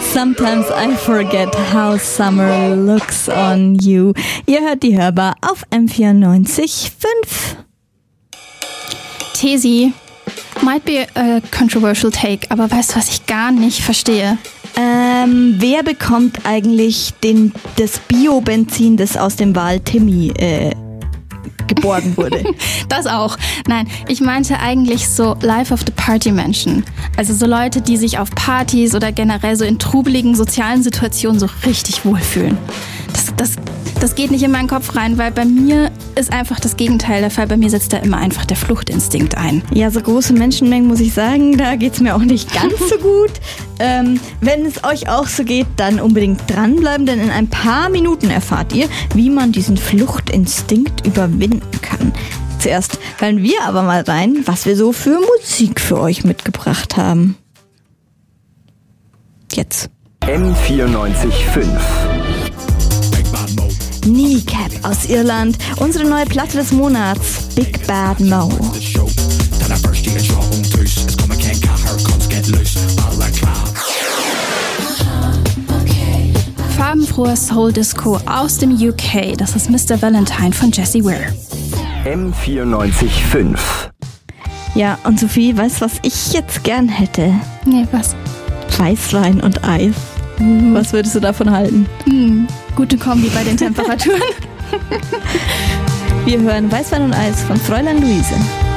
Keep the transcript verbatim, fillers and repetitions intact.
Sometimes I forget how summer looks on you. Ihr hört die Hörbar auf M vierundneunzig Komma fünf. Tesi, might be a controversial take, aber weißt du, was ich gar nicht verstehe? Ähm, wer bekommt eigentlich den, das Biobenzin, das aus dem Wal Timmy äh, geborgen wurde? Das auch. Nein, ich meinte eigentlich so Life of the Party Menschen. Also so Leute, die sich auf Partys oder generell so in trubeligen sozialen Situationen so richtig wohlfühlen. Das, das, das geht nicht in meinen Kopf rein, weil bei mir ist einfach das Gegenteil der Fall. Bei mir setzt da immer einfach der Fluchtinstinkt ein. Ja, so große Menschenmengen, muss ich sagen, da geht's mir auch nicht ganz so gut. Ähm, wenn es euch auch so geht, dann unbedingt dranbleiben, denn in ein paar Minuten erfahrt ihr, wie man diesen Fluchtinstinkt überwinden kann. Zuerst hören wir aber mal rein, was wir so für Musik für euch mitgebracht haben. Jetzt. M vierundneunzig Komma fünf. Kneecap aus Irland, unsere neue Platte des Monats, Big Bad Mo. Farbenfroher Soul Disco aus dem U K, das ist Mister Valentine von Jessie Ware. M vierundneunzig Komma fünf. Ja, und Sophie, weißt du, was ich jetzt gern hätte? Nee, was? Weißwein und Eis. Mhm. Was würdest du davon halten? Mhm. Gute Kombi bei den Temperaturen. Wir hören Weißwein und Eis von Fräulein Luise.